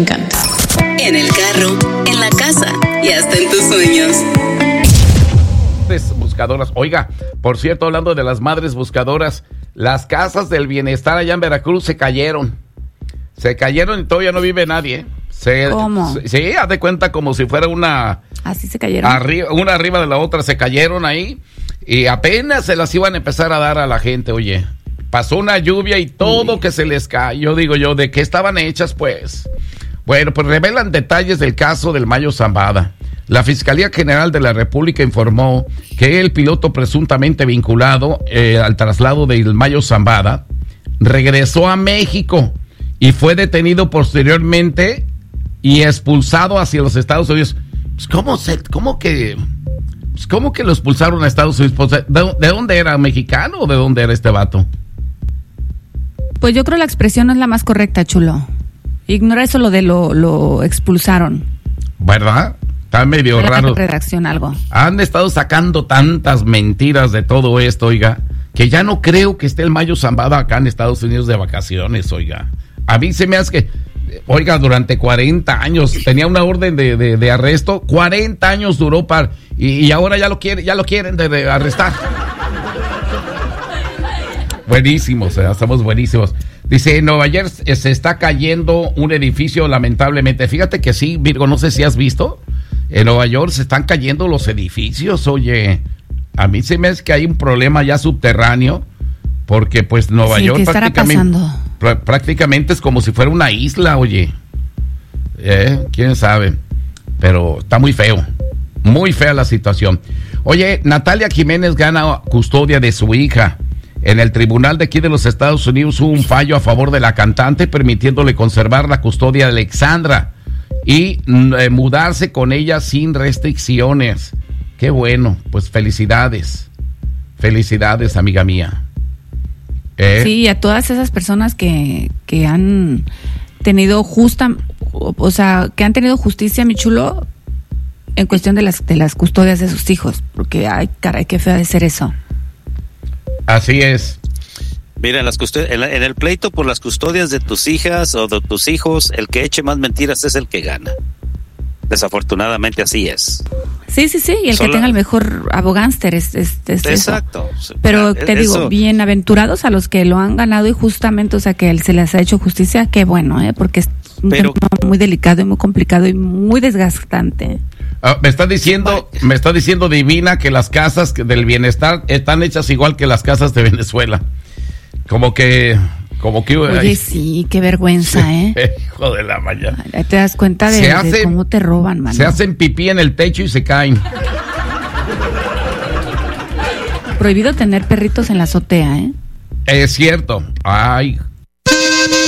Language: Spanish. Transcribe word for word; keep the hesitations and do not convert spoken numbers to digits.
encanta. En el carro, en la casa y hasta en tus sueños. Buscadoras. Oiga, por cierto, hablando de las madres buscadoras, las casas del bienestar allá en Veracruz se cayeron. Se cayeron y todavía no vive nadie. Se, ¿Cómo? Se, sí, haz de cuenta como si fuera una... Así se cayeron. Arriba, una arriba de la otra, se cayeron ahí y apenas se las iban a empezar a dar a la gente, oye. Pasó una lluvia y todo Uy. que se les cae. Yo digo yo, ¿de qué estaban hechas, pues? Bueno, pues revelan detalles del caso del Mayo Zambada. La Fiscalía General de la República informó que el piloto presuntamente vinculado eh, al traslado del Mayo Zambada regresó a México y fue detenido posteriormente y expulsado hacia los Estados Unidos. Pues ¿Cómo, se, cómo que pues cómo que lo expulsaron a Estados Unidos? Pues, ¿de, ¿De dónde era? ¿Mexicano o de dónde era este vato? Pues yo creo la expresión no es la más correcta, chulo. Ignora eso lo de lo, lo expulsaron. ¿Verdad? Está medio raro. Redacción, algo. Han estado sacando tantas mentiras de todo esto, oiga, que ya no creo que esté el Mayo Zambada acá en Estados Unidos de vacaciones, oiga. A mí se me hace que, oiga, durante cuarenta años tenía una orden de, de, de arresto, cuarenta años duró para, y, y ahora ya lo quiere, ya lo quieren de, de arrestar. Buenísimos, eh, estamos buenísimos. Dice, en Nueva York se está cayendo un edificio lamentablemente. Fíjate que sí, Virgo, no sé si has visto. En Nueva York se están cayendo los edificios, oye. A mí se me hace que hay un problema ya subterráneo, porque pues Nueva sí, York ¿qué estará prácticamente, pasando? pr- prácticamente es como si fuera una isla, oye. Eh, quién sabe, pero está muy feo, muy fea la situación. Oye, Natalia Jiménez gana custodia de su hija. En el tribunal de aquí de los Estados Unidos hubo un fallo a favor de la cantante, permitiéndole conservar la custodia de Alexandra y eh, mudarse con ella sin restricciones. Qué bueno, pues felicidades, felicidades, amiga mía. ¿Eh? Sí, a todas esas personas que, que han tenido justa, o sea, que han tenido justicia, mi chulo, en cuestión de las de las custodias de sus hijos, porque ay, caray, qué feo de ser eso. Así es. Mira, en, las custodias, en, la, en el pleito por las custodias de tus hijas o de tus hijos, el que eche más mentiras es el que gana. Desafortunadamente así es. Sí, sí, sí, y el Sola... que tenga el mejor abogánster es, es, es Exacto. Eso. Pero te eso... digo, bienaventurados a los que lo han ganado y justamente, o sea, que se les ha hecho justicia, qué bueno, ¿eh? Porque es un Pero... tema muy delicado y muy complicado y muy desgastante. Uh, me está diciendo, me está diciendo Divina que las casas del bienestar están hechas igual que las casas de Venezuela. Como que, como que. Oye, ay, sí, qué vergüenza, ¿eh? Hijo de la mañana. Ahí te das cuenta de, hacen, de cómo te roban, mano. Se hacen pipí en el techo y se caen. Prohibido tener perritos en la azotea, ¿eh? Es cierto. Ay,